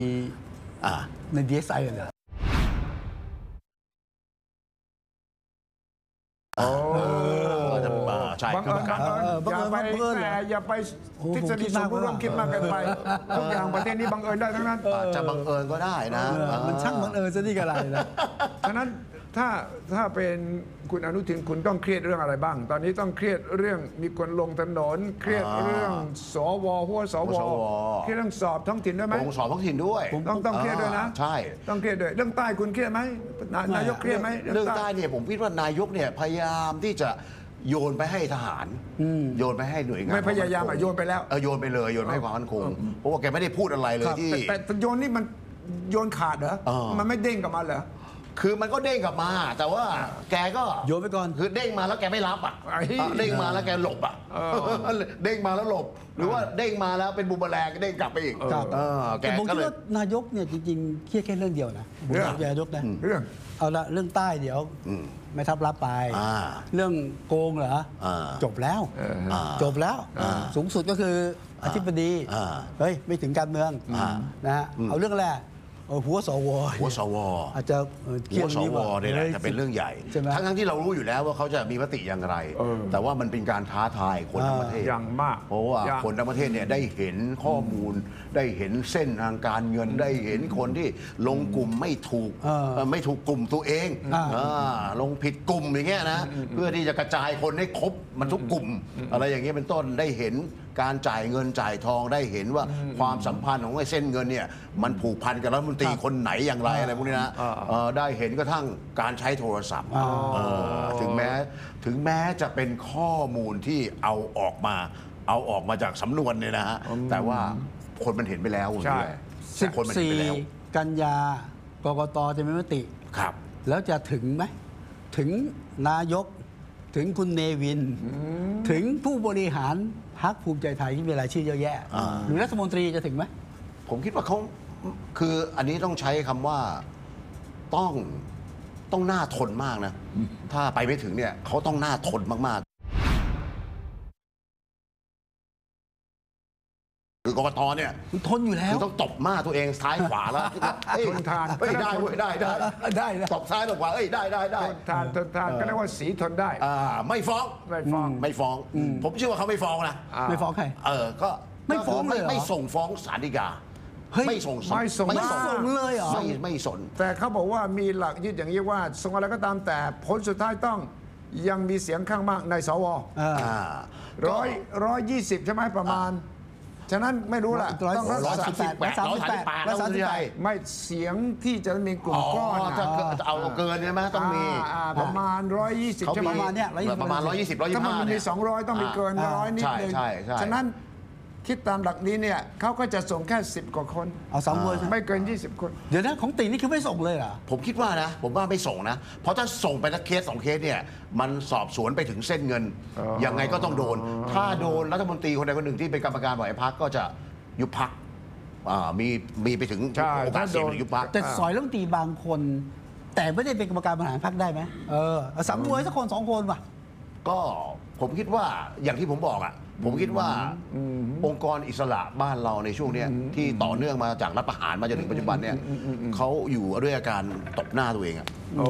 ใน DSI เลยเหรอใช่บังเอิญอย่าไปทฤษฎีสมมติร่วมคิดมากเกินไปทุกอย่างประเทศนี้บังเอิญได้ทั้งนั้นจะบังเอิญก็ได้นะมันช่างบังเอิญซะที่กระไรนะฉะนั้นถ้าเป็นคุณอนุทินคุณต้องเครียดเรื่องอะไรบ้างตอนนี้ต้องเครียดเรื่องมีคนลงถนนเครียดเรื่องสวหัวสวเครียดเรื่องสอบท้องถิ่นด้วยไหมสอบท้องถิ่นด้วยต้องเครียดด้วยนะใช่ต้องเครียดด้วยเรื่องใต้คุณเครียดไหมนายกเครียดไหมเรื่องใต้เนี่ยผมคิดว่านายกเนี่ยพยายามที่จะโยนไปให้ทหารโยนไปให้หน่วยงานไม่พยายามโยนไปแล้วโยนไปเลยโยนให้ความมั่นคงเพราะว่าแกไม่ได้พูดอะไรเลยที่แต่โยนนี่มันโยนขาดเหรอมันไม่เด้งกลับมาเหรอคือมันก็เด้งกลับมาแต่ว่าแกก็โยนไปก่อนคือเด้งมาแล้วแกไม่รับเด้งมาแล้วแกหลบเด้งมาแล้วหลบหรือว่าเด้งมาแล้วเป็นบูมเบอแรงเด้งกลับไปอีกแต่ผมคิดว่านายกเนี่ยจริงๆเครียดแค่เรื่องเดียวนะผมอยากนายกนะเรื่องเอาละเรื่องใต้เดี๋ยวไม่ทับรับไปเรื่องโกงเหรอจบแล้วจบแล้วสูงสุดก็คืออธิบดีเฮ้ยไม่ถึงการเมืองนะฮะเอาเรื่องแรกหัวสวอาจจะหัวสวเนี่ยจะเป็นเรื่องใหญ่ทั้งที่เรารู้อยู่แล้วว่าเขาจะมีมติอย่างไรแต่ว่ามันเป็นการท้าทายคนทั้งประเทศอย่างมากเพราะว่าคนทั้งประเทศเนี่ยได้เห็นข้อมูลได้เห็นเส้นทางการเงินได้เห็นคนที่ลงกลุ่มไม่ถูกกลุ่มตัวเองลงผิดกลุ่มอย่างเงี้ยนะเพื่อที่จะกระจายคนให้ครบมันทุกกลุ่มอะไรอย่างเงี้ยเป็นต้นได้เห็นการจ่ายเงินจ่ายทองได้เห็นว่าความสัมพันธ์ของไอ้เส้นเงินเนี่ยมันผูกพันกับรัฐมนตรีคนไหนอย่างไรอะไรพวกนี้นะได้เห็นกระทั่งการใช้โทรศัพท์ถึงแม้จะเป็นข้อมูลที่เอาออกมาจากสำนวนเนี่ยนะฮะแต่ว่าคนมันเห็นไปแล้วใช่ 14 กันยากกตจะมีมติครับแล้วจะถึงไหมถึงนายกถึงคุณเนวินถึงผู้บริหารพรรคภูมิใจไทยที่มีรายชื่อเยอะแยะหรือรัฐมนตรีจะถึงไหมผมคิดว่าเขาคืออันนี้ต้องใช้คำว่าต้องน่าทนมากนะถ้าไปไม่ถึงเนี่ยเขาต้องน่าทนมากๆคือกกตเนี่ยทนอยู่แล้วต้องตบหน้าตัวเองซ้ายขวาแล้วทนทานได้ตบซ้ายตบขวาได้ทนทานก็เรียกว่าสีทนได้ไม่ฟ้องผมเชื่อว่าเขาไม่ฟ้องนะไม่ฟ้องใครก็ไม่ฟ้องเลยไม่ส่งฟ้องศาลฎีกาไม่ส่งเลยเหรอไม่สนแต่เขาบอกว่ามีหลักยึดอย่างนี้ว่าส่งอะไรก็ตามแต่ผลสุดท้ายต้องยังมีเสียงข้างมากในสว120ใช่ไหมประมาณฉะนั้นไม่รู้ล่ะต้อง 138ไม่เสียงที่จะมีกลุ่มก้อนเอาเกินใช่ไหมต้องมีประมาณ120 ใช่ไหมประมาณเนี้ยประมาณ120 125 ถ้ามันมี200ต้องมีเกิน100นิดนึงฉะนั้นคิดตามหลักนี้เนี่ยเขาก็จะส่งแค่10 กว่าคนเอา2 คนไม่เกิน20 คนเดี๋ยวนะของตีนี่คือไม่ส่งเลยเหรอผมคิดว่านะผมว่าไม่ส่งนะเพราะถ้าส่งไปสักเคส2 เคสเนี่ยมันสอบสวนไปถึงเส้นเงินยังไงก็ต้องโดนถ้าโดนรัฐมนตรีคนใดคนหนึ่งที่เป็นกรรมการบริหารพรรคก็จะยุบพรรคมีไปถึงโอกาสเสี่ยงยุบพรรคแต่สอยรัฐมนตรีบางคนแต่ไม่ได้เป็นกรรมการบริหารพรรคได้ไหมสังเวยสักคน2 คนว่ะก็ผมคิดว่าอย่างที่ผมบอกผมคิดว่าองค์กรอิสระบ้านเราในช่วงนี้ที่ต่อเนื่องมาจากรัฐประหารมาจนถึงปัจจุบันเนี่ยเขาอยู่ด้วยอาการตบหน้าตัวเอง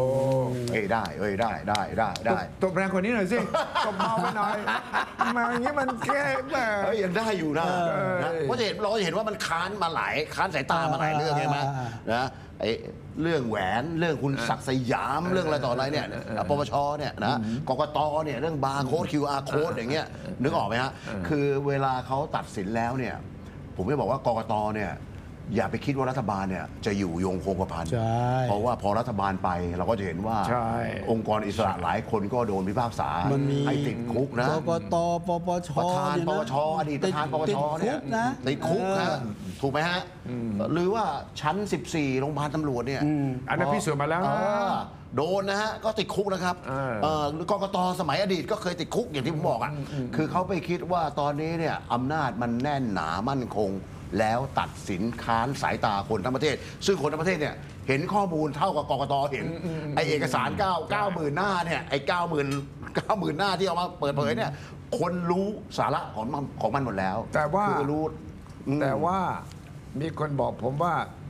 ได้ตบแรงคนนี้หน่อยสิตบเบาไปหน่อยมาอย่างนี้มันแค่ยังได้อยู่นะเพราะเราจะเห็นว่ามันค้านสายตามาหลายเรื่องใช่ไหมนะเรื่องแหวนเรื่องคุณศักดิ์สยามเรื่องอะไรต่ออะไรเนี่ยปปชเนี่ยนะกกตเนี่ยเรื่องบาร์โค้ด QR โค้ดอย่างเงี้ยนึกออกไหมฮะคือเวลาเขาตัดสินแล้วเนี่ยผมจะบอกว่ากกตเนี่ยอย่าไปคิดว่ารัฐบาลเนี่ยจะอยู่ยงคงกระพันเพราะว่าพอรัฐบาลไปเราก็จะเห็นว่าองค์กรอิสระหลายคนก็โดนพิพากษาให้ติดคุกนะกกตปปชประธานปปชอดีตประธานปปชเนี่ยติดคุกนะถูกไหมฮะหรือว่าชั้น14โรงพยาบาลตำรวจเนี่ยอันนั้นพิสูจน์มาแล้วโดนนะฮะก็ติดคุกนะครับกกตสมัยอดีตก็เคยติดคุกอย่างที่ผมบอกคือเขาไปคิดว่าตอนนี้เนี่ยอำนาจมันแน่นหนามั่นคงแล้วตัดสินค้านสายตาคนทั้งประเทศซึ่งคนทั้งประเทศเนี่ยเห็นข้อมูลเท่ากับกกตเห็นไอเอกสาร90,000 หน้าเนี่ยไอ90,000 หน้าที่เอามาเปิดเผยเนี่ยคนรู้สาระของมันหมดแล้วแต่ว่ามีคนบอกผมว่า